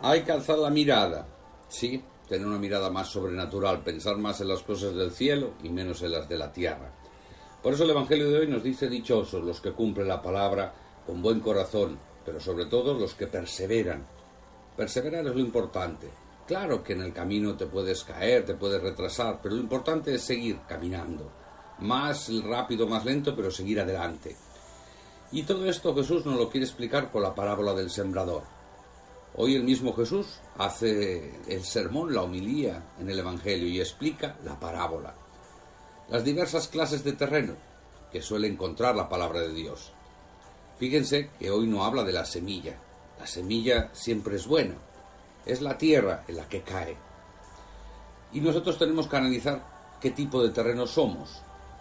Hay que alzar la mirada, sí, tener una mirada más sobrenatural, pensar más en las cosas del cielo y menos en las de la tierra. Por eso el Evangelio de hoy nos dice: dichosos los que cumplen la palabra con buen corazón, pero sobre todo los que perseveran. Perseverar es lo importante. Claro que en el camino te puedes caer, te puedes retrasar, pero lo importante es seguir caminando. Más rápido, más lento, pero seguir adelante. Y todo esto Jesús nos lo quiere explicar con la parábola del sembrador. Hoy el mismo Jesús hace el sermón, la homilía en el Evangelio y explica la parábola. Las diversas clases de terreno que suele encontrar la palabra de Dios. Fíjense que hoy no habla de la semilla. La semilla siempre es buena. Es la tierra en la que cae. Y nosotros tenemos que analizar qué tipo de terreno somos.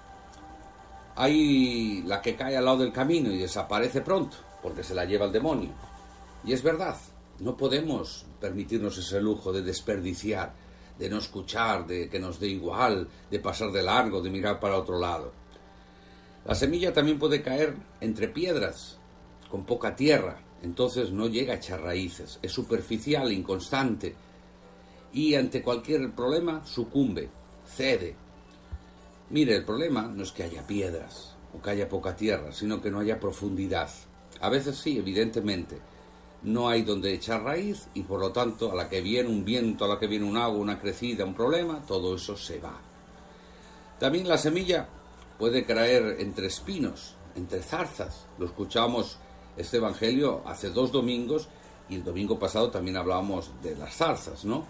Hay la que cae al lado del camino y desaparece pronto, porque se la lleva el demonio. Y es verdad, no podemos permitirnos ese lujo de desperdiciar, de no escuchar, de que nos dé igual, de pasar de largo, de mirar para otro lado. La semilla también puede caer entre piedras, con poca tierra, entonces no llega a echar raíces, es superficial, inconstante, y ante cualquier problema sucumbe, cede. Mire, el problema no es que haya piedras o que haya poca tierra, sino que no haya profundidad. A veces sí, evidentemente, no hay donde echar raíz y por lo tanto a la que viene un viento, a la que viene un agua, una crecida, un problema, todo eso se va. También la semilla puede caer entre espinos, entre zarzas. Lo escuchamos este Evangelio hace 2 domingos y el domingo pasado también hablábamos de las zarzas, ¿no?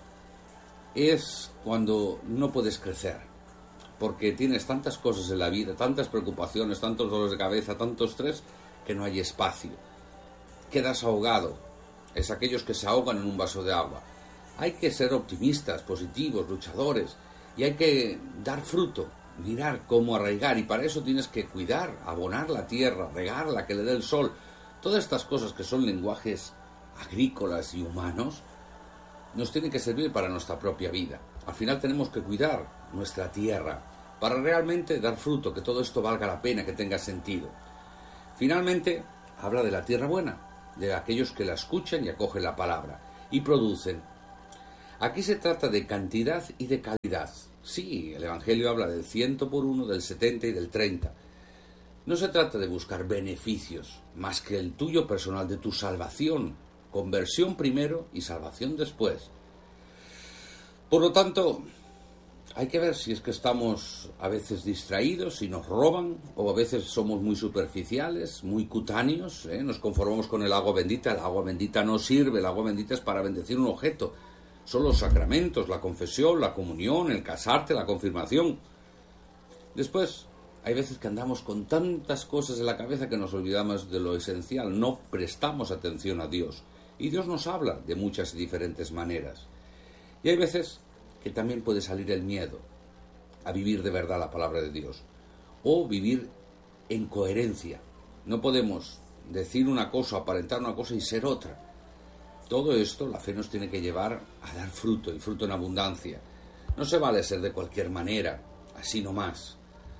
Es cuando no puedes crecer, porque tienes tantas cosas en la vida, tantas preocupaciones, tantos dolores de cabeza, tanto estrés, que no hay espacio. Quedas ahogado. Es aquellos que se ahogan en un vaso de agua. Hay que ser optimistas, positivos, luchadores, y hay que dar fruto, mirar cómo arraigar, y para eso tienes que cuidar, abonar la tierra, regarla, que le dé el sol. Todas estas cosas que son lenguajes agrícolas y humanos nos tienen que servir para nuestra propia vida. Al final tenemos que cuidar nuestra tierra para realmente dar fruto, que todo esto valga la pena, que tenga sentido. Finalmente, habla de la tierra buena, de aquellos que la escuchan y acogen la palabra y producen. Aquí se trata de cantidad y de calidad. Sí, el Evangelio habla del 100 por 1, del 70 y del 30. No se trata de buscar beneficios, más que el tuyo personal, de tu salvación. Conversión primero y salvación después. Por lo tanto, hay que ver si es que estamos a veces distraídos y nos roban, o a veces somos muy superficiales, muy cutáneos, nos conformamos con el agua bendita. El agua bendita no sirve, el agua bendita es para bendecir un objeto. Son los sacramentos, la confesión, la comunión, el casarte, la confirmación. Después, hay veces que andamos con tantas cosas en la cabeza que nos olvidamos de lo esencial, no prestamos atención a Dios. Y Dios nos habla de muchas y diferentes maneras. Y hay veces que también puede salir el miedo a vivir de verdad la palabra de Dios, o vivir en coherencia. No podemos decir una cosa, aparentar una cosa y ser otra. Todo esto, la fe nos tiene que llevar a dar fruto, y fruto en abundancia. No se vale ser de cualquier manera, así nomás.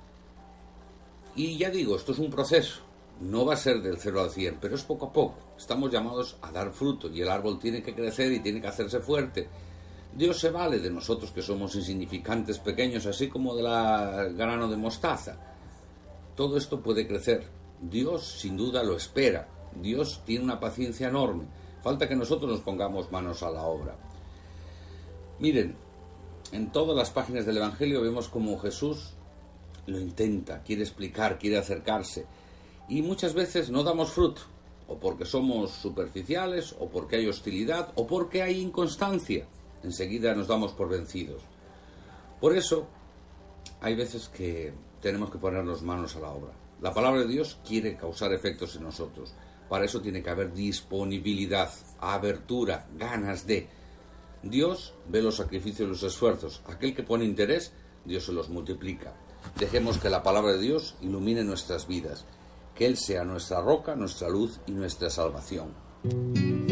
Y ya digo, esto es un proceso. No va a ser del 0 al 100, pero es poco a poco. Estamos llamados a dar fruto y el árbol tiene que crecer y tiene que hacerse fuerte. Dios se vale de nosotros que somos insignificantes, pequeños, así como del grano de mostaza. Todo esto puede crecer. Dios sin duda lo espera. Dios tiene una paciencia enorme. Falta que nosotros nos pongamos manos a la obra. Miren, en todas las páginas del Evangelio vemos como Jesús lo intenta, quiere explicar, quiere acercarse. Y muchas veces no damos fruto, o porque somos superficiales, o porque hay hostilidad, o porque hay inconstancia. Enseguida nos damos por vencidos. Por eso, hay veces que tenemos que ponernos manos a la obra. La palabra de Dios quiere causar efectos en nosotros. Para eso tiene que haber disponibilidad, abertura, ganas de. Dios ve los sacrificios y los esfuerzos. Aquel que pone interés, Dios se los multiplica. Dejemos que la palabra de Dios ilumine nuestras vidas. Que Él sea nuestra roca, nuestra luz y nuestra salvación.